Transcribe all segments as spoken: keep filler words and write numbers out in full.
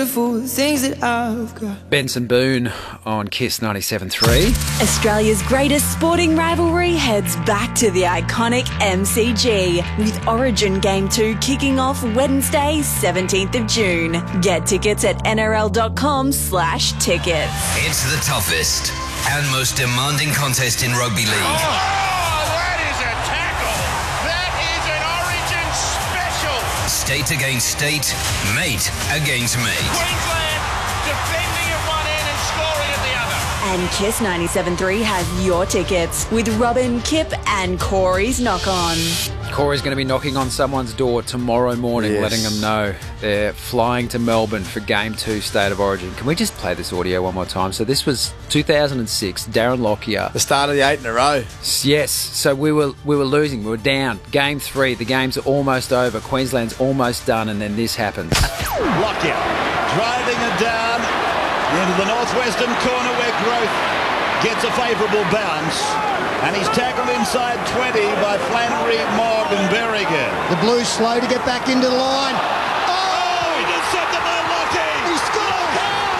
things that I've got. Benson Boone on Kiss ninety-seven three. Australia's greatest sporting rivalry heads back to the iconic M C G with Origin Game two kicking off Wednesday, seventeenth of June. Get tickets at N R L dot com slash tickets. It's the toughest and most demanding contest in rugby league. Oh, that is a tackle. That is an Origin special. State against state, mate against mate. Queensland defending at one end and scoring at the other. And Kiss ninety-seven three has your tickets with Robin, Kip and Corey's Knock On. Corey's going to be knocking on someone's door tomorrow morning, Yes. letting them know they're flying to Melbourne for Game two State of Origin. Can we just play this audio one more time? So this was two thousand six, Darren Lockyer. The start of the eight in a row. Yes, so we were we were losing, we were down. Game three, the game's almost over, Queensland's almost done, and then this happens. Lockyer driving it down into the northwestern corner where Growth gets a favourable bounce. And he's tackled inside twenty by Flannery, Mogg and Berrigan. The Blues slow to get back into the line. Oh, he intercepted by Lockyer. He scored!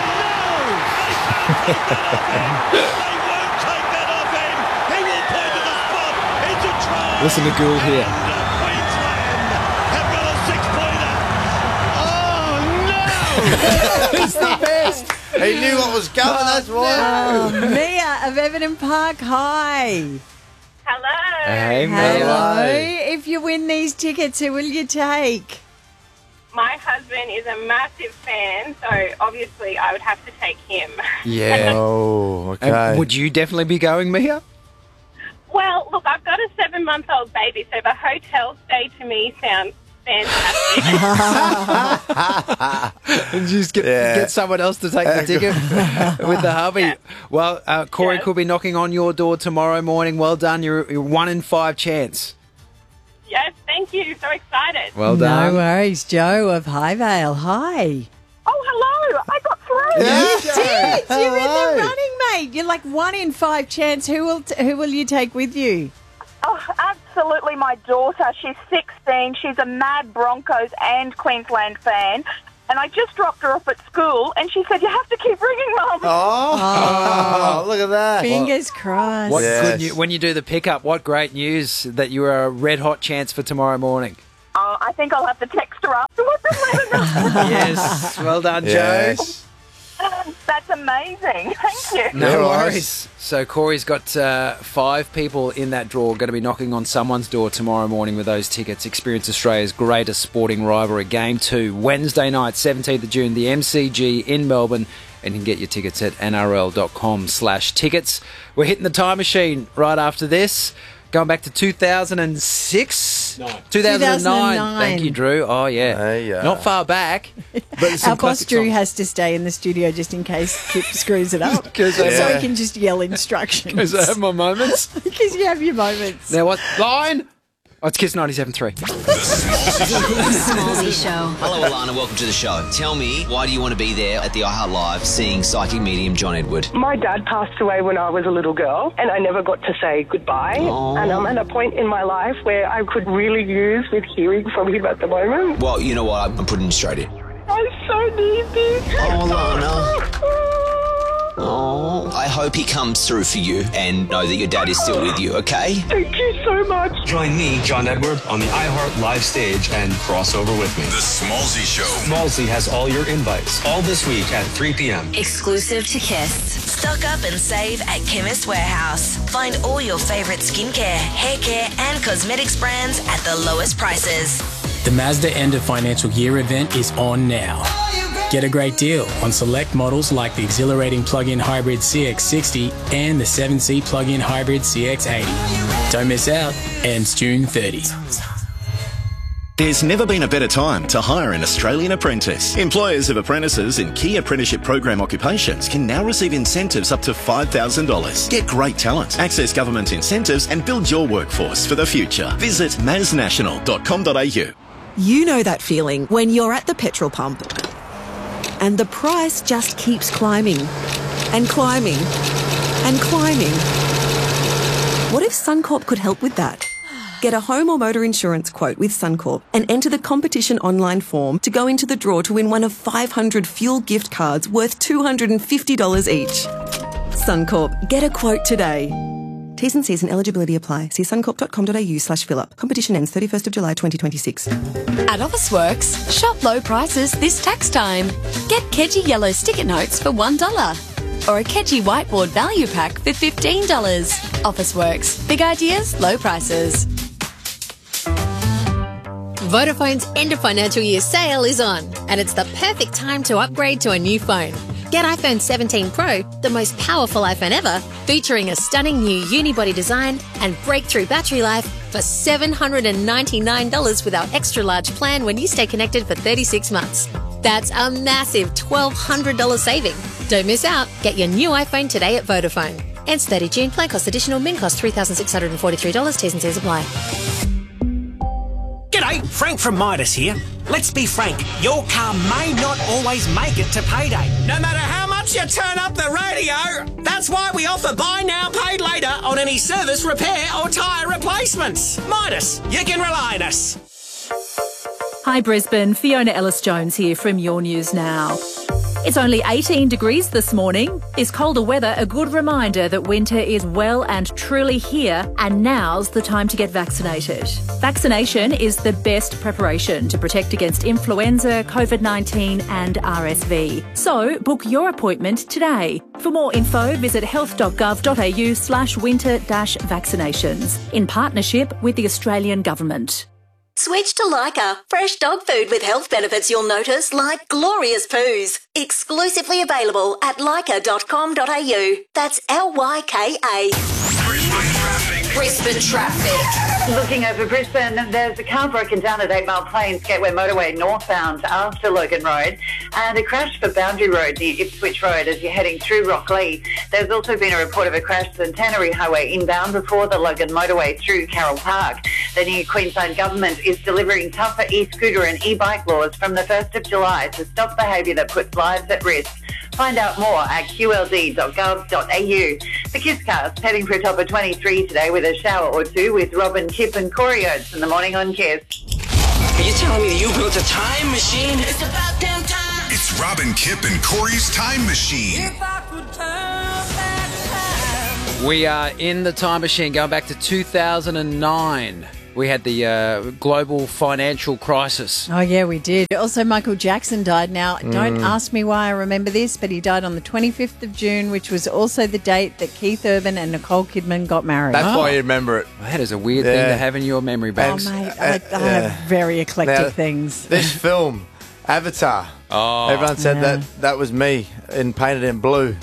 They won't take that off him. He will point to the spot. It's a try. Listen to Gould here. And uh, Queensland have got a six-pointer. Oh, no! He's the best. He knew what was coming, that's why. Oh, Mia of Everton Park, hi. Hello. Hey, Hello. Mel. If you win these tickets, who will you take? My husband is a massive fan, so obviously I would have to take him. Yeah. Oh, okay. And would you definitely be going, Mia? Well, look, I've got a seven-month-old baby, so the hotel stay to me sounds fantastic. And just get, Yeah. get someone else to take the ticket with the hubby. Yeah. Well, uh, Corey Yes. could be knocking on your door tomorrow morning. Well done. You're, you're one in five chance. Yes, thank you. So excited. Well No done. worries. Joe of Highvale, hi. Oh, hello. I got through. Yeah. Did you're in Hello. the running, mate? You're like one in five chance. Who will t- who will you take with you? Oh, absolutely. My daughter, she's sixteen. She's a mad Broncos and Queensland fan. And I just dropped her off at school, and she said, you have to keep ringing, Mum. Oh, look at that. Fingers crossed. What Yes. good news, when you do the pickup, what great news that you are a red hot chance for tomorrow morning. Oh, I think I'll have to text her afterwards and let her know. Yes. Well done, Joe. Yes. That's amazing. Thank you. No No worries. worries. So Corey's got uh, five people in that draw going to be knocking on someone's door tomorrow morning with those tickets. Experience Australia's greatest sporting rivalry, Game two, Wednesday night, seventeenth of June, the M C G in Melbourne. And you can get your tickets at N R L dot com slash tickets. We're hitting the time machine right after this. Going back to two thousand six? Nine. two thousand nine. two thousand nine. Thank you, Drew. Oh, yeah. Hey, uh, Not far back. But some Our boss classic Drew songs. has to stay in the studio just in case Kip screws it up. 'Cause I- So Yeah. he can just yell instructions. Because I have my moments. Because you have your moments. Now what? Line? Oh, it's Kiss ninety-seven three. Smallsy Show. Hello, Alana. Welcome to the show. Tell me, why do you want to be there at the iHeart Live seeing psychic medium John Edward? My dad passed away when I was a little girl, and I never got to say goodbye. Oh. And I'm at a point in my life where I could really use with hearing from him at the moment. Well, you know what? I'm putting you straight in. I so need this. Oh, Alana. Oh, I hope he comes through for you and know that your dad is still with you, okay? Thank you so much. Join me, John Edward, on the iHeart Live stage and crossover with me. The Smallsy Show. Smallsy has all your invites, all this week at three p.m. Exclusive to Kiss. Stock up and save at Chemist Warehouse. Find all your favourite skincare, hair care and cosmetics brands at the lowest prices. The Mazda End of Financial Year event is on now. Get a great deal on select models like the exhilarating plug-in hybrid C X sixty and the seven C plug-in hybrid C X eighty. Don't miss out. Ends June thirtieth. There's never been a better time to hire an Australian apprentice. Employers of apprentices in key apprenticeship program occupations can now receive incentives up to five thousand dollars. Get great talent, access government incentives and build your workforce for the future. Visit maz national dot com dot a u. You know that feeling when you're at the petrol pump and the price just keeps climbing and climbing and climbing. What if Suncorp could help with that? Get a home or motor insurance quote with Suncorp and enter the competition online form to go into the draw to win one of five hundred fuel gift cards worth two hundred fifty dollars each. Suncorp, get a quote today. T's and C's and eligibility apply. See suncorp.com.au slash fill up. Competition ends thirty-first of July twenty twenty-six. At Officeworks, shop low prices this tax time. Get Kedgie yellow sticker notes for one dollar. Or a Kedgie whiteboard value pack for fifteen dollars. Officeworks. Big ideas, low prices. Vodafone's end of financial year sale is on, and it's the perfect time to upgrade to a new phone. Get iPhone seventeen Pro, the most powerful iPhone ever, featuring a stunning new unibody design and breakthrough battery life for seven hundred ninety-nine dollars with our extra large plan when you stay connected for thirty-six months. That's a massive twelve hundred dollars saving. Don't miss out. Get your new iPhone today at Vodafone. Ends thirty June. Plan cost additional. Min cost three thousand six hundred forty-three dollars. T's and C's apply. G'day, Frank from Midas here. Let's be frank, your car may not always make it to payday. No matter how much you turn up the radio, that's why we offer buy now, pay later on any service, repair or tyre replacements. Midas, you can rely on us. Hi Brisbane, Fiona Ellis-Jones here from Your News Now. It's only eighteen degrees this morning. Is colder weather a good reminder that winter is well and truly here, and now's the time to get vaccinated? Vaccination is the best preparation to protect against influenza, COVID nineteen and R S V. So book your appointment today. For more info, visit health.gov.au slash winter dash vaccinations in partnership with the Australian Government. Switch to Lyka. Fresh dog food with health benefits you'll notice, like glorious poos. Exclusively available at lyka dot com dot a u. That's L Y K A. Brisbane traffic. Looking over Brisbane, there's a car broken down at eight Mile Plains Gateway Motorway northbound after Logan Road, and a crash for Boundary Road near Ipswich Road as you're heading through Rocklea. There's also been a report of a crash at Centenary Highway inbound before the Logan Motorway through Carroll Park. The new Queensland Government is delivering tougher e-scooter and e-bike laws from the first of July to stop behaviour that puts lives at risk. Find out more at q l d dot gov dot a u. The KISScast heading for a top of twenty-three today with a shower or two with Robin, Kip and Corey Oates in the morning on Kiss. Are you telling me you built a time machine? It's about damn time. It's Robin, Kip and Corey's Time Machine. If I could turn back time. We are in the time machine going back to two thousand nine. We had the uh, global financial crisis. Oh, yeah, we did. Also, Michael Jackson died. Now, Mm. don't ask me why I remember this, but he died on the twenty-fifth of June, which was also the date that Keith Urban and Nicole Kidman got married. That's why you remember it. That is a weird Yeah. thing to have in your memory banks. Oh, mate, I, I have very eclectic Now, things. This film, Avatar. Oh, Everyone said Yeah. that that was me and painted in blue.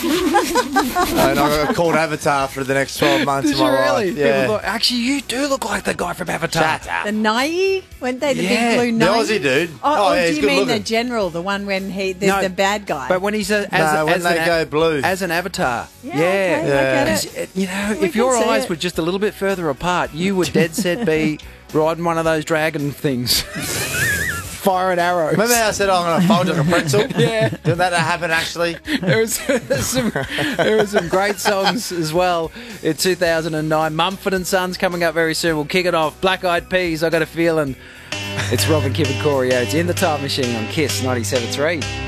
And I got called Avatar for the next twelve months Did of my you really? life. Yeah. People thought, actually, you do look like the guy from Avatar. The Nai? Weren't they the Yeah. big blue The Nai? Aussie dude. Oh, Oh, oh, yeah, do he's you good mean looking. the general, the one when he, the, No, the bad guy? But when he's a, as, No, a, when as they an, go blue. as an avatar. Yeah, Yeah. okay, I Yeah. get it. 'Cause, uh, you know, We if your can see eyes it. were just a little bit further apart, you would dead set be riding one of those dragon things. Firing arrows. Remember how I said, oh, I'm going to fold like a pretzel? Yeah. Did that happen, actually? There was some, there was some great songs as well in two thousand nine. Mumford and Sons coming up very soon. We'll kick it off. Black Eyed Peas, I got a feeling. It's Robin, Kip and Corey Oates in the Time Machine on Kiss ninety-seven point three.